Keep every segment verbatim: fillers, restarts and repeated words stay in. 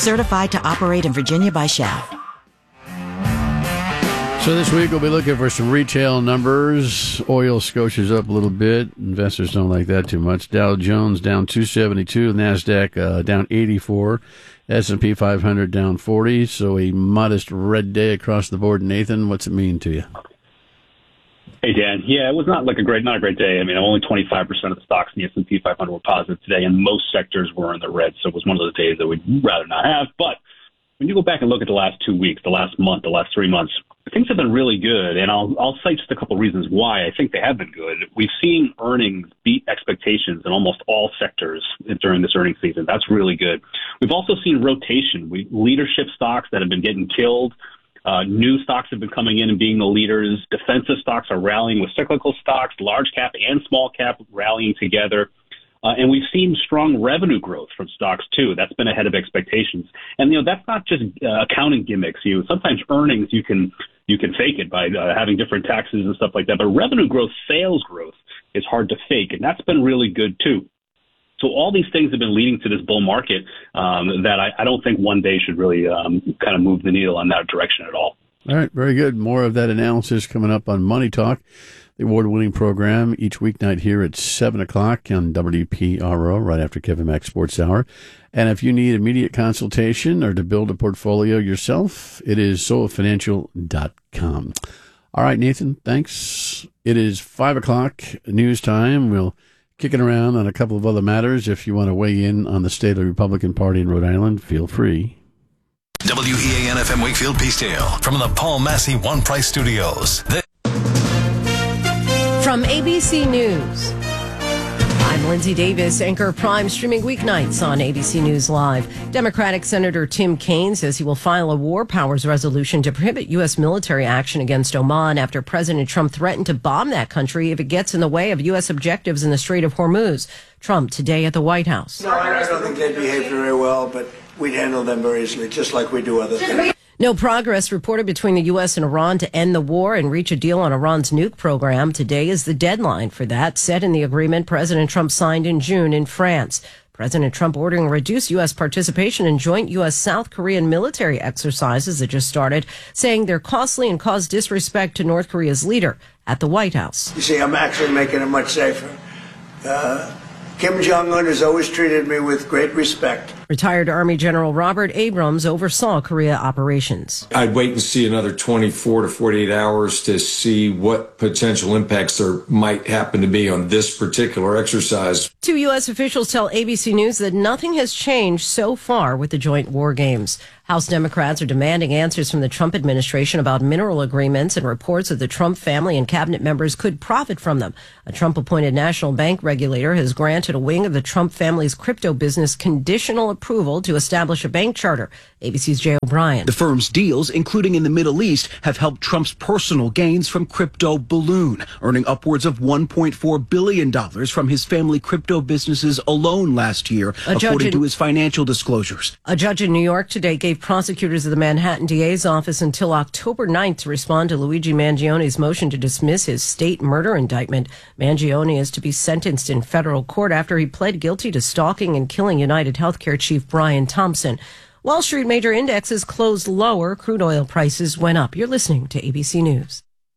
Certified to operate in Virginia by Shell. So this week we'll be looking for some retail numbers. Oil Scotia's up a little bit. Investors don't like that too much. Dow Jones down two seventy-two. NASDAQ uh, down eighty-four. S and P five hundred down forty. So a modest red day across the board. Nathan, what's it mean to you? Hey, Dan. Yeah, it was not like a great, not a great day. I mean, only twenty-five percent of the stocks in the S and P five hundred were positive today, and most sectors were in the red. So it was one of those days that we'd rather not have. But when you go back and look at the last two weeks, the last month, the last three months, things have been really good, and I'll I'll cite just a couple of reasons why I think they have been good. We've seen earnings beat expectations in almost all sectors during this earnings season. That's really good. We've also seen rotation. We leadership stocks that have been getting killed. Uh, new stocks have been coming in and being the leaders. Defensive stocks are rallying with cyclical stocks, large cap and small cap rallying together. Uh, and we've seen strong revenue growth from stocks, too. That's been ahead of expectations. And, you know, that's not just uh, accounting gimmicks. You know, sometimes earnings, you can you can fake it by uh, having different taxes and stuff like that. But revenue growth, sales growth is hard to fake. And that's been really good, too. So all these things have been leading to this bull market um, that I, I don't think one day should really um, kind of move the needle in that direction at all. All right, very good. More of that analysis coming up on Money Talk, the award-winning program each weeknight here at seven o'clock on W P R O, right after Kevin Mack Sports Hour. And if you need immediate consultation or to build a portfolio yourself, it is soa financial dot com. All right, Nathan, thanks. It is five o'clock news time. We'll kick it around on a couple of other matters. If you want to weigh in on the state of the Republican Party in Rhode Island, feel free. W E A N F M Wakefield Peacedale from the Paul Massey One Price Studios. The- From A B C News, I'm Lindsay Davis, anchor of Prime, streaming weeknights on A B C News Live. Democratic Senator Tim Kaine says he will file a war powers resolution to prohibit U S military action against Oman after President Trump threatened to bomb that country if it gets in the way of U S objectives in the Strait of Hormuz. Trump today at the White House. No, I don't think they'd behave very well, but we'd handle them very easily, just like we do other things. No progress reported between the U S and Iran to end the war and reach a deal on Iran's nuke program. Today is the deadline for that, set in the agreement President Trump signed in June in France. President Trump ordering reduced U S participation in joint U S-South Korean military exercises that just started, saying they're costly and cause disrespect to North Korea's leader at the White House. You see, I'm actually making it much safer. Uh, Kim Jong-un has always treated me with great respect. Retired Army General Robert Abrams oversaw Korea operations. I'd wait and see another twenty-four to forty-eight hours to see what potential impacts there might happen to be on this particular exercise. Two U S officials tell A B C News that nothing has changed so far with the joint war games. House Democrats are demanding answers from the Trump administration about mineral agreements and reports that the Trump family and cabinet members could profit from them. A Trump-appointed national bank regulator has granted a wing of the Trump family's crypto business conditional approval to establish a bank charter. A B C's Jay O'Brien. The firm's deals, including in the Middle East, have helped Trump's personal gains from crypto balloon, earning upwards of one point four billion dollars from his family crypto businesses alone last year, according to his financial disclosures. A judge in New York today gave prosecutors of the Manhattan D A's office until October ninth to respond to Luigi Mangione's motion to dismiss his state murder indictment. Mangione is to be sentenced in federal court after he pled guilty to stalking and killing United Healthcare chief Brian Thompson. Wall Street major indexes closed lower. Crude oil prices went up. You're listening to A B C News.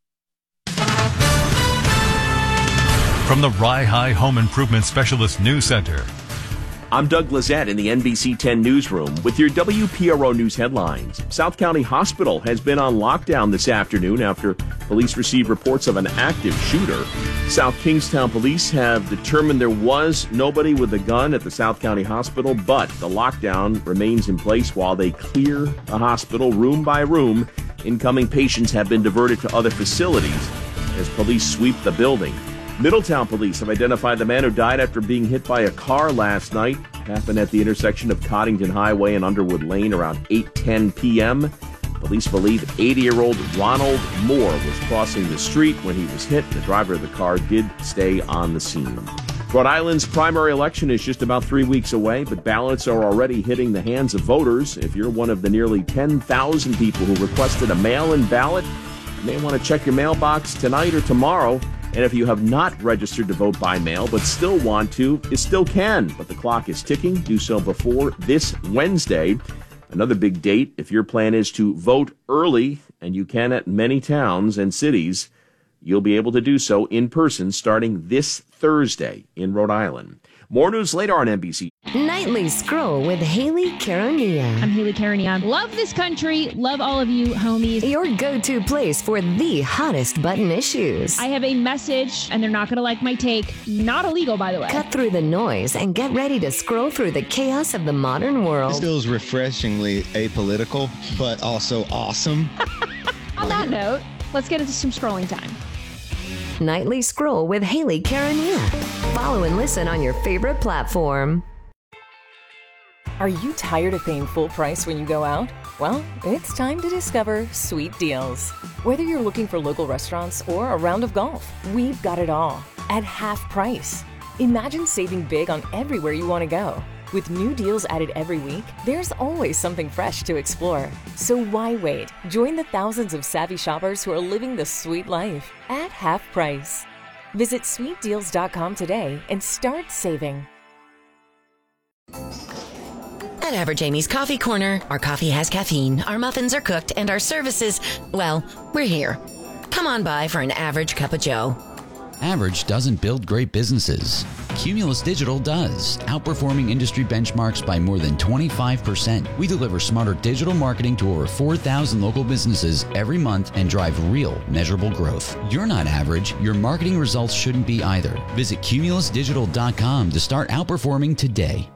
From the Rye High Home Improvement Specialist News Center, I'm Doug Lizette in the N B C ten newsroom with your W P R O news headlines. South County Hospital has been on lockdown this afternoon after police received reports of an active shooter. South Kingstown police have determined there was nobody with a gun at the South County Hospital, but the lockdown remains in place while they clear the hospital room by room. Incoming patients have been diverted to other facilities as police sweep the building. Middletown police have identified the man who died after being hit by a car last night. It happened at the intersection of Coddington Highway and Underwood Lane around eight ten p.m. Police believe eighty-year-old Ronald Moore was crossing the street when he was hit. The driver of the car did stay on the scene. Rhode Island's primary election is just about three weeks away, but ballots are already hitting the hands of voters. If you're one of the nearly ten thousand people who requested a mail-in ballot, you may want to check your mailbox tonight or tomorrow. And if you have not registered to vote by mail but still want to, you still can. But the clock is ticking. Do so before this Wednesday. Another big date, if your plan is to vote early, and you can at many towns and cities, you'll be able to do so in person starting this Thursday in Rhode Island. More news later on N B C. Nightly Scroll with Haley Caronia. I'm Haley Caronia. Love this country. Love all of you, homies. Your go-to place for the hottest button issues. I have a message, and they're not going to like my take. Not illegal, by the way. Cut through the noise and get ready to scroll through the chaos of the modern world. This feels refreshingly apolitical, but also awesome. On that note, let's get into some scrolling time. Nightly Scroll with Haley Caronia. Follow and listen on your favorite platform. Are you tired of paying full price when you go out? Well, it's time to discover Sweet Deals. Whether you're looking for local restaurants or a round of golf, we've got it all at half price. Imagine saving big on everywhere you want to go. With new deals added every week, there's always something fresh to explore. So why wait? Join the thousands of savvy shoppers who are living the sweet life at half price. Visit sweet deals dot com today and start saving. At Average Amy's Coffee Corner, our coffee has caffeine, our muffins are cooked, and our services, well, we're here. Come on by for an average cup of joe. Average doesn't build great businesses. Cumulus Digital does, outperforming industry benchmarks by more than twenty-five percent. We deliver smarter digital marketing to over four thousand local businesses every month and drive real, measurable growth. You're not average. Your marketing results shouldn't be either. Visit cumulus digital dot com to start outperforming today.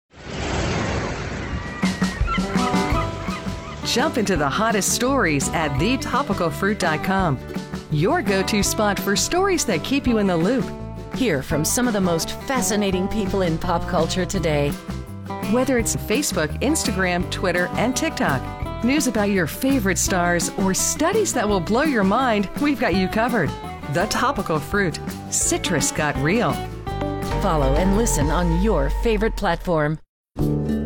Jump into the hottest stories at the topical fruit dot com. Your go-to spot for stories that keep you in the loop. Hear from some of the most fascinating people in pop culture today. Whether it's Facebook, Instagram, Twitter, and TikTok, news about your favorite stars, or studies that will blow your mind, we've got you covered. The Topical Fruit. Citrus got real. Follow and listen on your favorite platform.